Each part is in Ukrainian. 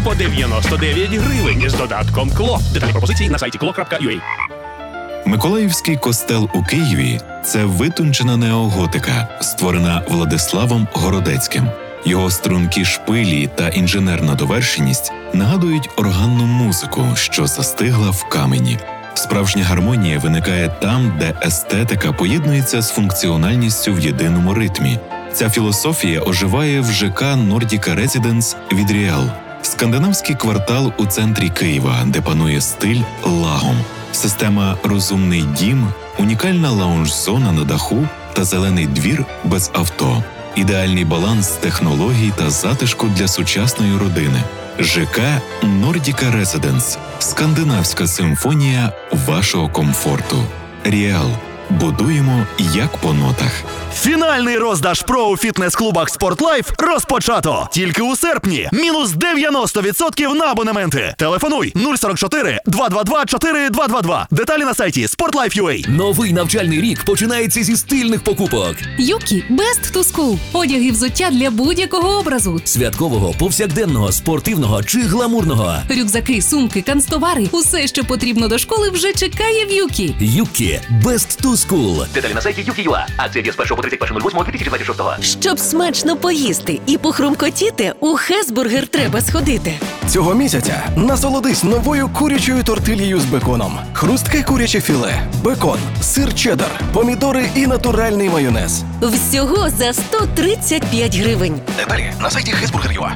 по 99 гривень з додатком КЛО. Деталі пропозиції на сайті klo.ua. Миколаївський костел у Києві – це витончена неоготика, створена Владиславом Городецьким. Його стрункі шпилі та інженерна довершеність нагадують органну музику, що застигла в камені. Справжня гармонія виникає там, де естетика поєднується з функціональністю в єдиному ритмі. Ця філософія оживає в ЖК Nordica Residence від Ріал. Скандинавський квартал у центрі Києва, де панує стиль лагом. Система «Розумний дім», унікальна лаунж-зона на даху та зелений двір без авто. Ідеальний баланс технологій та затишку для сучасної родини. ЖК Nordica Residence. Скандинавська симфонія вашого комфорту. Ріал. Будуємо як по нотах. Фінальний роздаж ПРО у фітнес-клубах «Спортлайф» розпочато. Тільки у серпні. Мінус 90% на абонементи. Телефонуй 044 222 4222. Деталі на сайті sportlife.ua. Новий навчальний рік починається зі стильних покупок. Юкі Best to School. Одяг і взуття для будь-якого образу. Святкового, повсякденного, спортивного чи гламурного. Рюкзаки, сумки, канцтовари. Усе, що потрібно до школи, вже чекає в Юкі. Юкі Best to School. Деталі на сайті Yuki.ua. Акція діє з 1 по 31.08.2026. Щоб смачно поїсти і похрумкотіти, у Хесбургер треба сходити. Цього місяця насолодись новою курячою тортильєю з беконом. Хрустке куряче філе, бекон, сир чеддер, помідори і натуральний майонез. Всього за 135 гривень. Деталі на сайті Хесбургер.ua.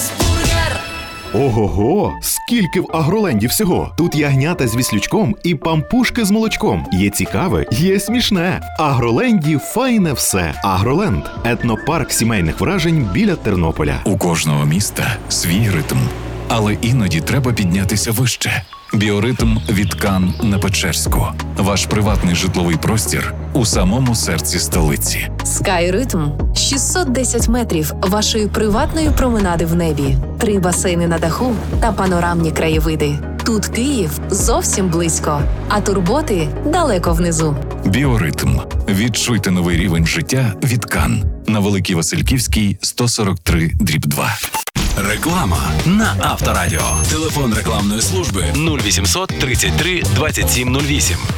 Ого-го! Скільки в Агроленді всього! Тут ягнята з віслючком і пампушки з молочком. Є цікаве, є смішне. В Агроленді файне все. Агроленд – етнопарк сімейних вражень біля Тернополя. У кожного міста свій ритм. Але іноді треба піднятися вище. Біоритм від Кан на Печерську. Ваш приватний житловий простір у самому серці столиці. Скайритм – 610 метрів вашої приватної променади в небі, 3 басейни на даху та панорамні краєвиди. Тут Київ зовсім близько, а турботи далеко внизу. Біоритм. Відчуйте новий рівень життя від Кан. На Великій Васильківській, 143/2. Реклама на Авторадіо. Телефон рекламної служби 0800 33 27 08.